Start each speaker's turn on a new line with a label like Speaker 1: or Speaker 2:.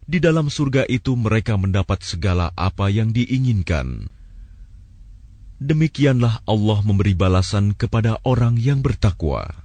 Speaker 1: Di dalam surga itu mereka mendapat segala apa yang diinginkan. Demikianlah Allah memberi balasan kepada orang yang bertakwa.